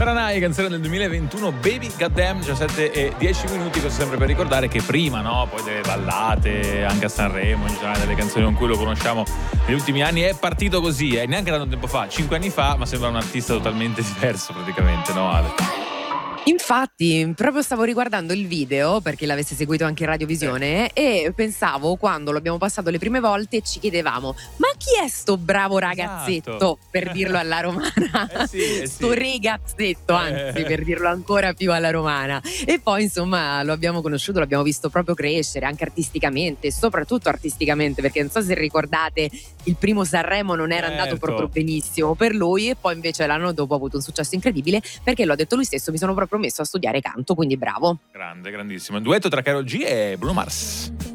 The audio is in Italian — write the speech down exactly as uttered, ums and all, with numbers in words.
Maranai, canzone del duemilaventuno, Baby Goddamn, diciassette e dieci minuti, questo sempre per ricordare che prima, no, poi delle ballate, anche a Sanremo, in generale delle canzoni con cui lo conosciamo negli ultimi anni, è partito così, eh, neanche tanto tempo fa, cinque anni fa, ma sembra un artista totalmente diverso praticamente, no Ale? Infatti, proprio stavo riguardando il video, perché l'avesse seguito anche in radiovisione, e pensavo, quando lo abbiamo passato le prime volte, ci chiedevamo: ma chi è sto bravo ragazzetto, Esatto. per dirlo alla romana? Eh sì, eh sì. Sto ragazzetto, anzi, Eh. per dirlo ancora più alla romana. E poi, insomma, lo abbiamo conosciuto, l'abbiamo visto proprio crescere, anche artisticamente, soprattutto artisticamente, perché non so se ricordate, il primo Sanremo non era andato Certo. proprio benissimo per lui, e poi invece l'anno dopo ha avuto un successo incredibile, perché lo ha detto lui stesso: mi sono proprio messo a studiare canto, quindi bravo. Grande, grandissimo. Il duetto tra Karol G e Bruno Mars.